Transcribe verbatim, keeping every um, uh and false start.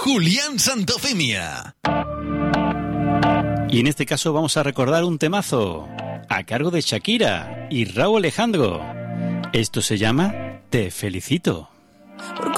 Julián Santofimia. Y en este caso vamos a recordar un temazo a cargo de Shakira y Rauw Alejandro. Esto se llama Te Felicito.